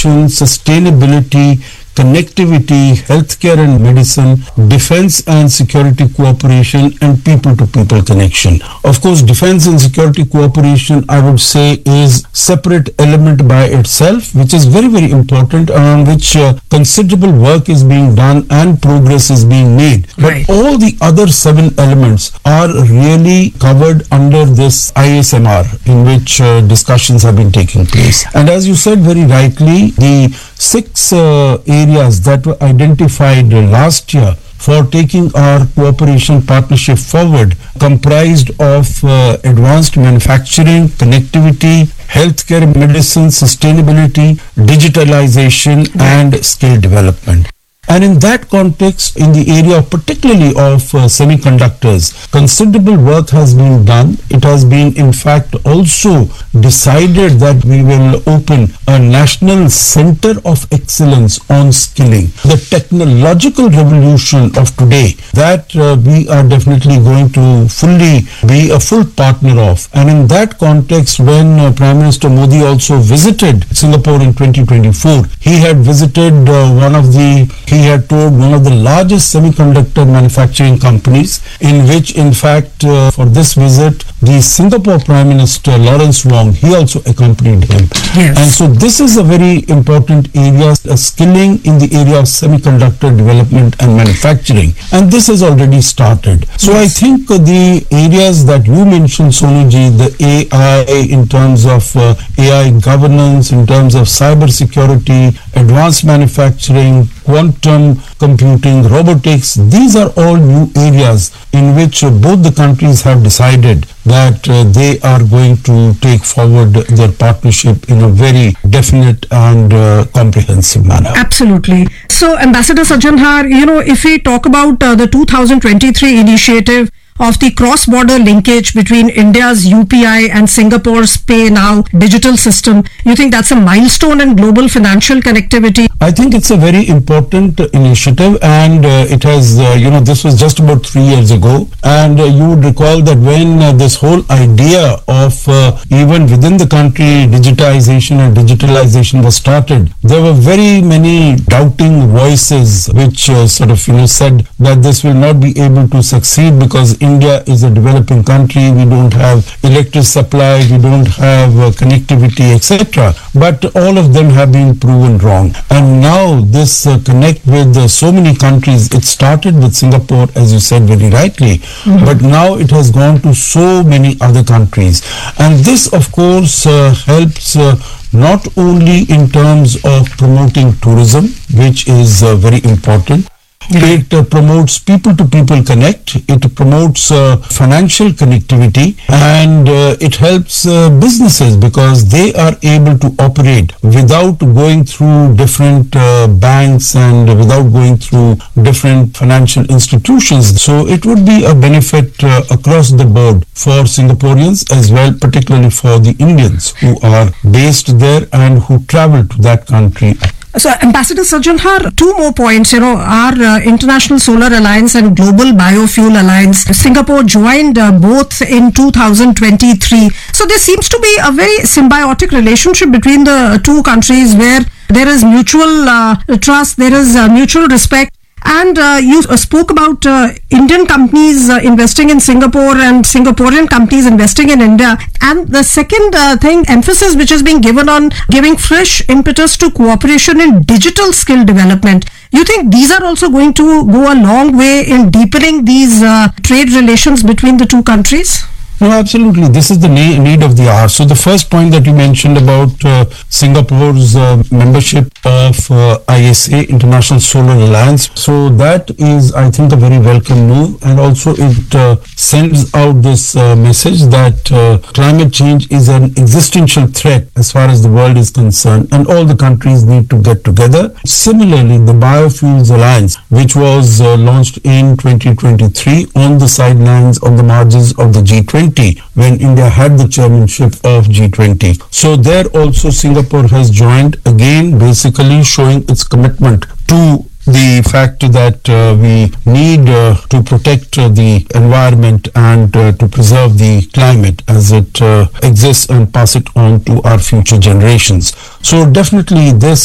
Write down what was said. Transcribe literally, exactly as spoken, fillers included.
innovation, sustainability, connectivity, healthcare and medicine, defense and security cooperation, and people-to-people connection. Of course, defense and security cooperation, I would say, is separate element by itself, which is very, very important, on which uh, considerable work is being done and progress is being made. But Right. all the other seven elements are really covered under this I S M R, in which uh, discussions have been taking place. And as you said very rightly, the six uh, areas that were identified uh, last year for taking our cooperation partnership forward comprised of uh, advanced manufacturing, connectivity, healthcare, medicine, sustainability, digitalization, and skill development. And in that context, in the area particularly of uh, semiconductors, considerable work has been done. It has been in fact also decided that we will open a national center of excellence on skilling. The technological revolution of today, that uh, we are definitely going to fully be a full partner of. And in that context, when uh, Prime Minister Modi also visited Singapore in twenty twenty-four, he had visited uh, one of the he had toured one of the largest semiconductor manufacturing companies, in which in fact uh, for this visit the Singapore Prime Minister Lawrence Wong, he also accompanied him. Yes. And so this is a very important area, uh, skilling in the area of semiconductor development and manufacturing, and this has already started. So yes. I think uh, the areas that you mentioned, Sonuji, the A I in terms of uh, A I governance, in terms of cyber security, advanced manufacturing, quantum computing, robotics, these are all new areas in which uh, both the countries have decided that uh, they are going to take forward their partnership in a very definite and uh, comprehensive manner. Absolutely. So, Ambassador Sajjan Har, you know, if we talk about uh, the two thousand twenty-three initiative of the cross-border linkage between India's U P I and Singapore's Pay Now digital system, you think that's a milestone in global financial connectivity? I think it's a very important uh, initiative, and uh, it has, uh, you know, this was just about three years ago, and uh, you would recall that when uh, this whole idea of uh, even within the country digitization and digitalization was started, there were very many doubting voices which uh, sort of, you know, said that this will not be able to succeed because India is a developing country, we don't have electric supply, we don't have uh, connectivity, et cetera. But all of them have been proven wrong. And now this uh, connect with uh, so many countries, it started with Singapore, as you said very rightly, mm-hmm. but now it has gone to so many other countries. And this, of course, uh, helps uh, not only in terms of promoting tourism, which is uh, very important. It uh, promotes people-to-people connect, it promotes uh, financial connectivity, and uh, it helps uh, businesses because they are able to operate without going through different uh, banks and without going through different financial institutions. So it would be a benefit uh, across the board for Singaporeans as well, particularly for the Indians who are based there and who travel to that country. So, Ambassador Sajjan Har, two more points. You know, our uh, International Solar Alliance and Global Biofuel Alliance, Singapore joined uh, both in two thousand twenty-three. So, there seems to be a very symbiotic relationship between the two countries where there is mutual uh, trust, there is uh, mutual respect. And uh, you uh, spoke about uh, Indian companies uh, investing in Singapore and Singaporean companies investing in India. And the second uh, thing, emphasis which is being given on giving fresh impetus to cooperation in digital skill development. You think these are also going to go a long way in deepening these uh, trade relations between the two countries? No, absolutely. This is the na- need of the hour. So the first point that you mentioned about uh, Singapore's uh, membership of uh, I S A, International Solar Alliance. So that is, I think, a very welcome move, and also it uh, sends out this uh, message that uh, climate change is an existential threat as far as the world is concerned, and all the countries need to get together. Similarly, the Biofuels Alliance, which was uh, launched in twenty twenty-three on the sidelines, on the margins of the G twenty, when India had the chairmanship of G twenty. So there also Singapore has joined, again basically showing its commitment to the fact that uh, we need uh, to protect uh, the environment and uh, to preserve the climate as it uh, exists and pass it on to our future generations. So definitely this